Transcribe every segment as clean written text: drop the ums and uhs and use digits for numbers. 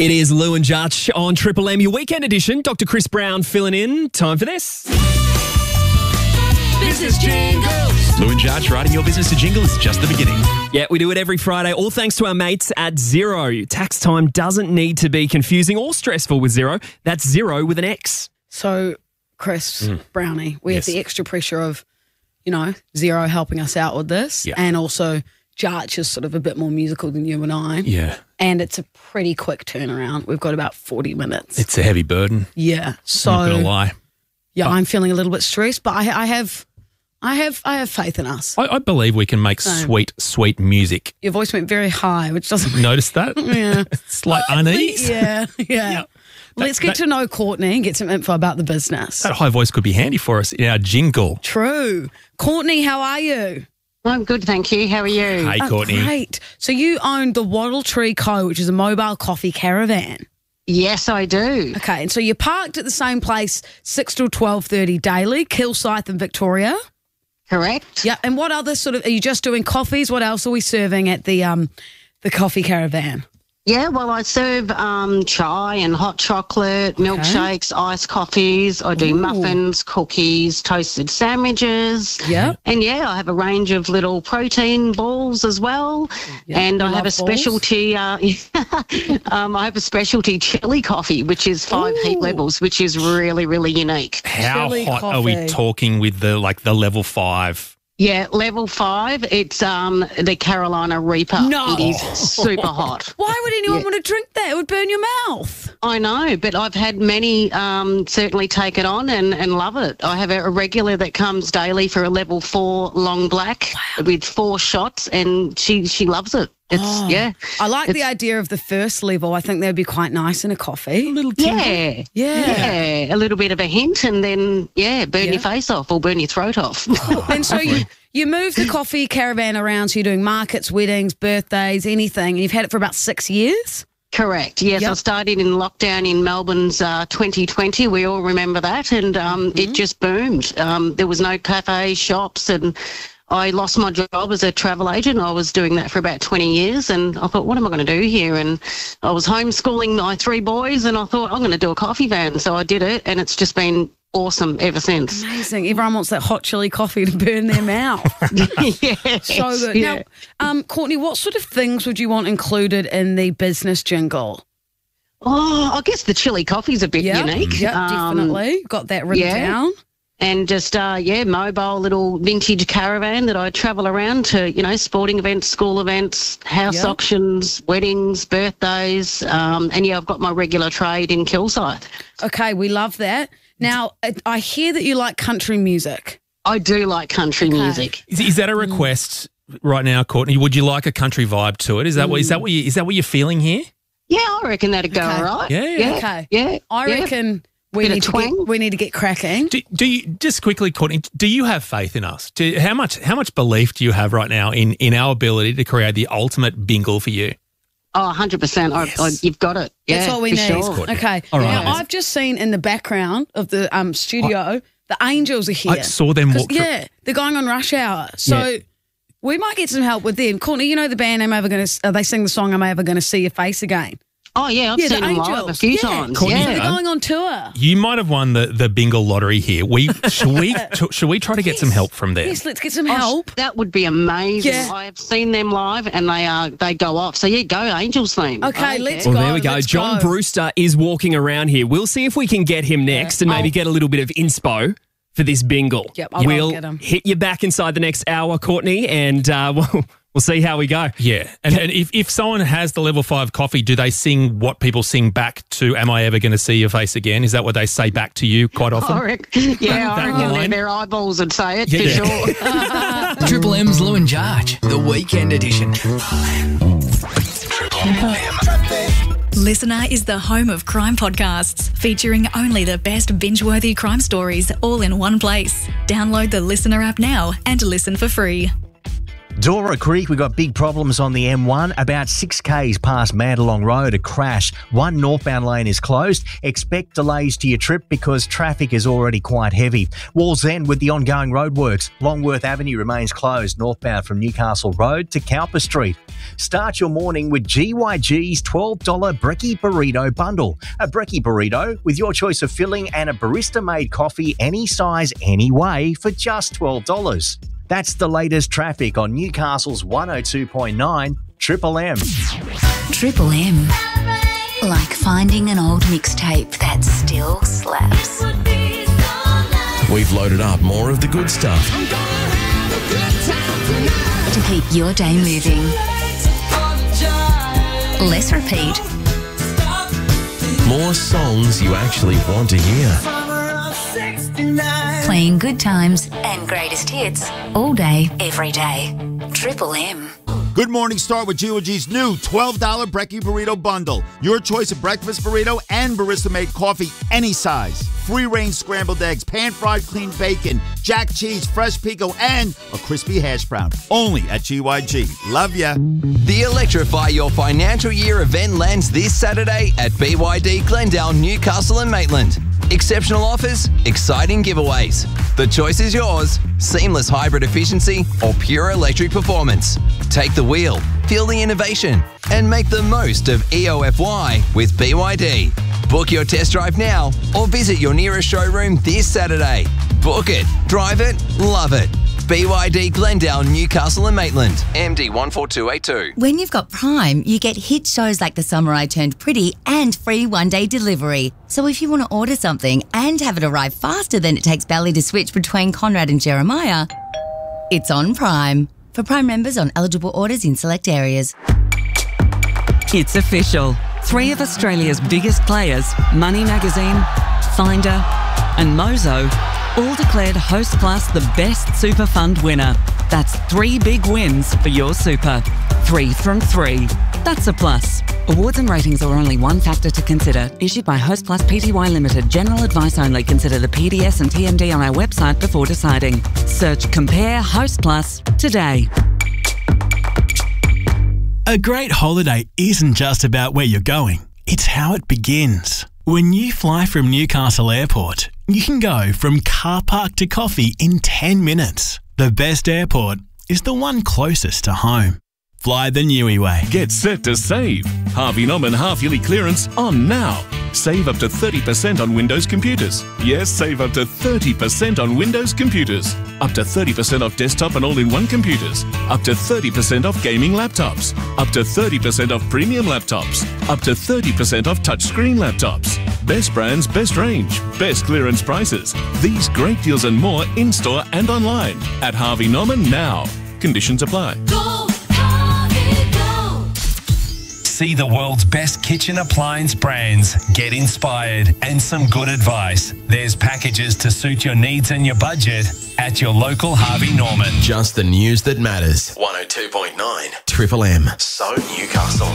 It is Lou and Judge on Triple M, your weekend edition. Dr. Chris Brown filling in. Time for this. Business Jingles. Lou and Judge writing your business a jingle is just the beginning. Yeah, we do it every Friday, all thanks to our mates at Xero. Tax time doesn't need to be confusing or stressful with Xero. That's Xero with an X. So, Chris, Brownie, we have the extra pressure of, Xero helping us out with this. Yeah. And also, Judge is sort of a bit more musical than you and I. Yeah. And it's a pretty quick turnaround. We've got about 40 minutes. It's a heavy burden. Yeah. So, I'm not going to lie. Yeah, I'm feeling a little bit stressed, but I have faith in us. I believe we can make sweet, sweet music. Your voice went very high, which doesn't... Notice that? Yeah. It's like unease. Yeah. Let's get to know Courtney and get some info about the business. That high voice could be handy for us in our jingle. True. Courtney, how are you? I'm good, thank you. How are you? Hey, Courtney. Great. So you own the Wattle Tree Co., which is a mobile coffee caravan. Yes, I do. Okay, and so you're parked at the same place 6 till 12:30 daily, Kilsyth in Victoria. Correct. Yeah, and what other are you just doing coffees? What else are we serving at the coffee caravan? Yeah, well, I serve chai and hot chocolate, milkshakes, iced coffees. I do muffins, cookies, toasted sandwiches. Yeah. And, I have a range of little protein balls as well. Yeah, and I have a balls. specialty I have a specialty chili coffee, which is 5 heat levels, which is really, really unique. How Chili hot are we coffee. talking with the level 5? Yeah, level 5, it's the Carolina Reaper. No. It is super hot. Why would anyone want to drink that? It would burn your mouth. I know, but I've had many certainly take it on and love it. I have a regular that comes daily for a level 4 long black with 4 shots, and she loves it. It's I like the idea of the first level. I think that'd be quite nice in a coffee. A little Yeah, a little bit of a hint, and then burn your face off or burn your throat off. And so you move the coffee caravan around, so you're doing markets, weddings, birthdays, anything, and you've had it for about 6 years? Correct. Yes, I started in lockdown in Melbourne's 2020. We all remember that, and it just boomed. There was no cafe, shops, and I lost my job as a travel agent. I was doing that for about 20 years, and I thought, what am I going to do here? And I was homeschooling my 3 boys, and I thought, I'm going to do a coffee van. So I did it, and it's just been awesome ever since. Amazing. Everyone wants that hot chili coffee to burn their mouth. Yes. So good. Yeah. Now, Courtney, what sort of things would you want included in the business jingle? Oh, I guess the chili coffee's a bit unique. Yeah, definitely. Got that written down. And just, mobile little vintage caravan that I travel around to, sporting events, school events, house auctions, weddings, birthdays. And, I've got my regular trade in Kilsyth. Okay, we love that. Now, I hear that you like country music. I do like country music. Is that a request right now, Courtney? Would you like a country vibe to it? Is that what you're feeling here? Yeah, I reckon that'd go all right. Yeah. Okay. Yeah. I reckon we need to get cracking. Do you just quickly, Courtney? Do you have faith in us? How much belief do you have right now in our ability to create the ultimate bingle for you? Oh, 100%. You've got it. Yeah, that's what we for need. Sure. Okay. All right. Now, I've just seen in the background of the studio, the Angels are here. I saw them walk through. Yeah, they're going on Rush Hour. So we might get some help with them. Courtney, you know the band they sing the song I'm Ever Gonna See Your Face Again. Oh, yeah, I've seen them live a few times. Courtney, They're going on tour. You might have won the bingo lottery here. Should we try to get some help from them? Yes, let's get some help. That would be amazing. Yeah. I have seen them live, and they go off. So, go Angels theme. Okay, let's Well, go. there we go. Let's John go. Brewster is walking around here. We'll see if we can get him next and maybe get a little bit of inspo for this bingle. Yep, I'll we'll get him. hit you back inside the next hour, Courtney, and we'll see how we go. Yeah. And if someone has the level 5 coffee, do they sing what people sing back to Am I Ever Going to See Your Face Again? Is that what they say back to you quite often? I reckon line? their eyeballs would say it for sure. Triple M's Lou and Judge, the weekend edition. Listener is the home of crime podcasts, featuring only the best binge-worthy crime stories all in one place. Download the Listener app now and listen for free. Dora Creek, we've got big problems on the M1. About 6 k's past Mandalong Road, a crash. One northbound lane is closed. Expect delays to your trip because traffic is already quite heavy. Walls End with the ongoing roadworks. Longworth Avenue remains closed northbound from Newcastle Road to Cowper Street. Start your morning with GYG's $12 Brekkie Burrito Bundle. A Brekkie Burrito with your choice of filling and a barista-made coffee any size, any way for just $12. That's the latest traffic on Newcastle's 102.9 Triple M. Triple M. Like finding an old mixtape that still slaps. We've loaded up more of the good stuff. To keep your day moving. Less repeat. More songs you actually want to hear. Playing good times and greatest hits all day, every day. Triple M. Good morning, start with GOG's new $12 Brekkie Burrito Bundle. Your choice of breakfast burrito and barista-made coffee, any size. Free-range scrambled eggs, pan-fried clean bacon, jack cheese, fresh pico, and a crispy hash brown. Only at GYG. Love ya. The Electrify Your Financial Year event lands this Saturday at BYD Glendale, Newcastle and Maitland. Exceptional offers, exciting giveaways. The choice is yours. Seamless hybrid efficiency or pure electric performance. Take the wheel, feel the innovation, and make the most of EOFY with BYD. Book your test drive now or visit your nearest showroom this Saturday. Book it, drive it, love it. BYD Glendale, Newcastle and Maitland. MD 14282. When you've got Prime, you get hit shows like The Summer I Turned Pretty and free one-day delivery. So if you want to order something and have it arrive faster than it takes Bally to switch between Conrad and Jeremiah, it's on Prime. For Prime members on eligible orders in select areas. It's official. 3 of Australia's biggest players, Money Magazine, Finder and Mozo, all declared Host Plus the best super fund winner. That's 3 big wins for your super. 3 from 3. That's a plus. Awards and ratings are only one factor to consider. Issued by Host Plus Pty Limited. General advice only. Consider the PDS and TMD on our website before deciding. Search Compare Host Plus today. A great holiday isn't just about where you're going. It's how it begins. When you fly from Newcastle Airport, you can go from car park to coffee in 10 minutes. The best airport is the one closest to home. Fly the Niue way. Get set to save. Harvey Norman half-yearly clearance on now. Save up to 30% on Windows computers. Yes, save up to 30% on Windows computers. Up to 30% off desktop and all-in-one computers. Up to 30% off gaming laptops. Up to 30% off premium laptops. Up to 30% off touchscreen laptops. Best brands, best range, best clearance prices. These great deals and more in-store and online at Harvey Norman now. Conditions apply. See the world's best kitchen appliance brands. Get inspired and some good advice. There's packages to suit your needs and your budget at your local Harvey Norman. Just the news that matters. 102.9 Triple M. So Newcastle.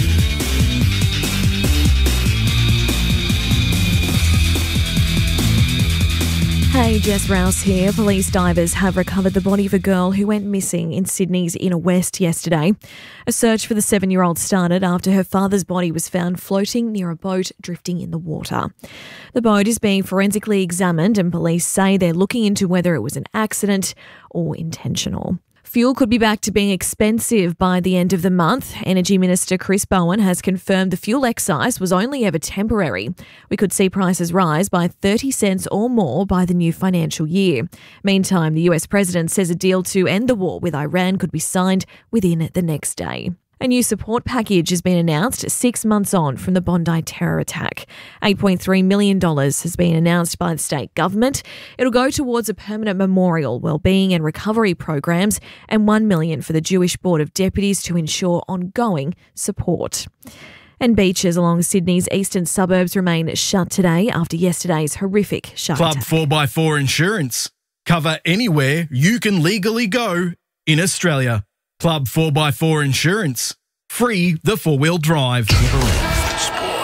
Hey, Jess Rouse here. Police divers have recovered the body of a girl who went missing in Sydney's Inner West yesterday. A search for the 7-year-old started after her father's body was found floating near a boat drifting in the water. The boat is being forensically examined and police say they're looking into whether it was an accident or intentional. Fuel could be back to being expensive by the end of the month. Energy Minister Chris Bowen has confirmed the fuel excise was only ever temporary. We could see prices rise by 30 cents or more by the new financial year. Meantime, the US President says a deal to end the war with Iran could be signed within the next day. A new support package has been announced 6 months on from the Bondi terror attack. $8.3 million has been announced by the state government. It'll go towards a permanent memorial, wellbeing and recovery programs, and $1 million for the Jewish Board of Deputies to ensure ongoing support. And beaches along Sydney's eastern suburbs remain shut today after yesterday's horrific shark Club attack. 4x4 Insurance. Cover anywhere you can legally go in Australia. Club 4x4 Insurance. Free the 4-wheel drive. Sport.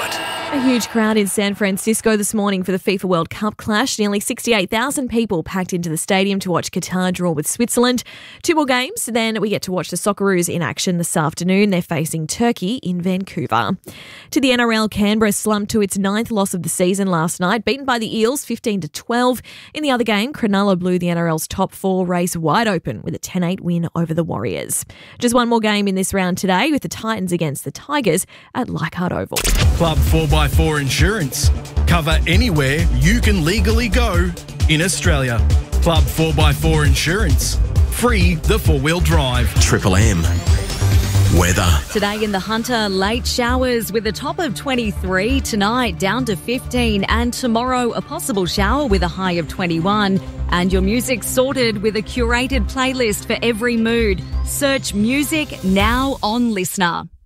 A huge crowd in San Francisco this morning for the FIFA World Cup clash. Nearly 68,000 people packed into the stadium to watch Qatar draw with Switzerland. 2 more games, then we get to watch the Socceroos in action this afternoon. They're facing Turkey in Vancouver. To the NRL, Canberra slumped to its 9th loss of the season last night, beaten by the Eels 15-12. In the other game, Cronulla blew the NRL's top 4 race wide open with a 10-8 win over the Warriors. Just one more game in this round today with the Titans against the Tigers at Leichhardt Oval. Club 4x4 Insurance. Cover anywhere you can legally go in Australia. Club 4x4 Insurance. Free the 4-wheel drive. Triple M. Weather. Today in the Hunter, late showers with a top of 23. Tonight, down to 15. And tomorrow, a possible shower with a high of 21. And your music sorted with a curated playlist for every mood. Search music now on Listener.